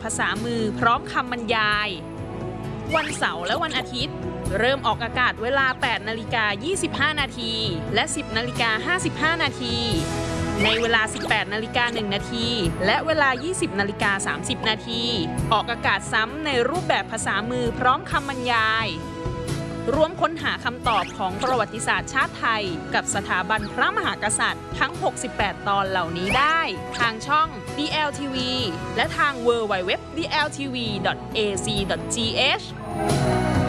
ภาษามือพร้อมคำบรรยายวันเสาร์และวันอาทิตย์เริ่มออกอากาศเวลา 8:25 นาทีและ 10:55 นาทีในเวลา 18:01 นาทีและเวลา 20:30 นาทีออกอากาศซ้ำในรูปแบบภาษามือพร้อมคำบรรยายร่วมค้นหาคำตอบของประวัติศาสตร์ชาติไทยกับสถาบันพระมหากษัตริย์ทั้ง 68 ตอนเหล่านี้ได้ทางช่อง DLTV และทาง www.dltv.ac.th